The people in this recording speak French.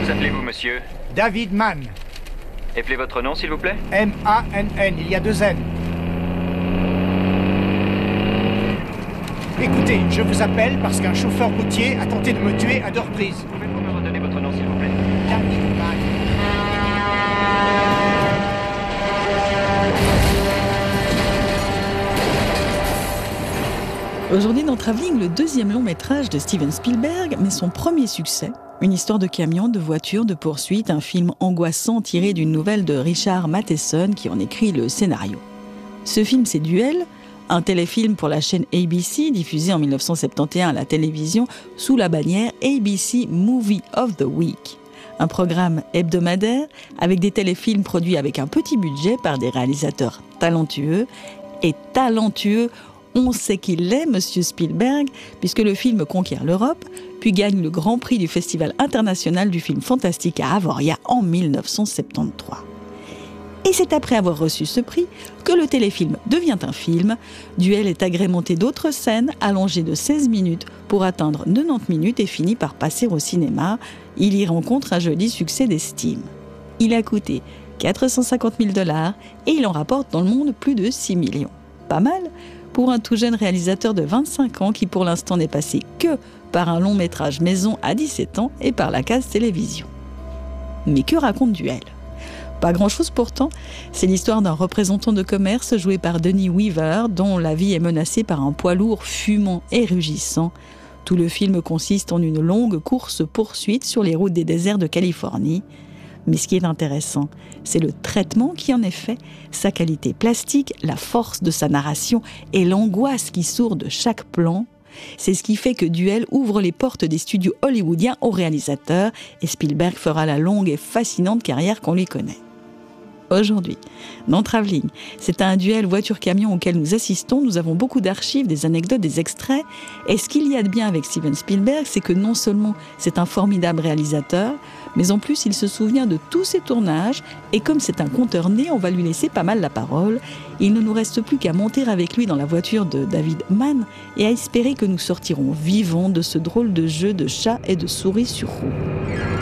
s'appelez-vous, monsieur? David Mann. Appelez votre nom, s'il vous plaît? M-A-N-N, il y a 2 N. Écoutez, je vous appelle parce qu'un chauffeur routier a tenté de me tuer à 2 reprises. Pouvez-vous me redonner votre nom, s'il vous plaît? David Mann. Aujourd'hui dans Travelling, le 2e long métrage de Steven Spielberg, mais son premier succès. Une histoire de camion, de voiture, de poursuite, un film angoissant tiré d'une nouvelle de Richard Matheson qui en écrit le scénario. Ce film, c'est Duel, un téléfilm pour la chaîne ABC, diffusé en 1971 à la télévision sous la bannière ABC Movie of the Week. Un programme hebdomadaire avec des téléfilms produits avec un petit budget par des réalisateurs talentueux. Et talentueux, on sait qu'il l'est, Monsieur Spielberg, puisque le film conquiert l'Europe, puis gagne le Grand Prix du Festival international du film fantastique à Avoria en 1973. Et c'est après avoir reçu ce prix que le téléfilm devient un film. Duel est agrémenté d'autres scènes allongées de 16 minutes pour atteindre 90 minutes et finit par passer au cinéma. Il y rencontre un joli succès d'estime. Il a coûté 450 000 $ et il en rapporte dans le monde plus de 6 millions. Pas mal pour un tout jeune réalisateur de 25 ans qui pour l'instant n'est passé que par un long métrage maison à 17 ans et par la case télévision. Mais que raconte Duel ? Pas grand-chose pourtant, c'est l'histoire d'un représentant de commerce joué par Denis Weaver dont la vie est menacée par un poids lourd fumant et rugissant. Tout le film consiste en une longue course-poursuite sur les routes des déserts de Californie. Mais ce qui est intéressant, c'est le traitement qui en est fait, sa qualité plastique, la force de sa narration et l'angoisse qui sourd de chaque plan. C'est ce qui fait que Duel ouvre les portes des studios hollywoodiens aux réalisateurs et Spielberg fera la longue et fascinante carrière qu'on lui connaît. Aujourd'hui, dans Travelling, c'est un duel voiture-camion auquel nous assistons. Nous avons beaucoup d'archives, des anecdotes, des extraits. Et ce qu'il y a de bien avec Steven Spielberg, c'est que non seulement c'est un formidable réalisateur, mais en plus il se souvient de tous ses tournages. Et comme c'est un conteur né, on va lui laisser pas mal la parole. Il ne nous reste plus qu'à monter avec lui dans la voiture de David Mann et à espérer que nous sortirons vivants de ce drôle de jeu de chat et de souris sur roue.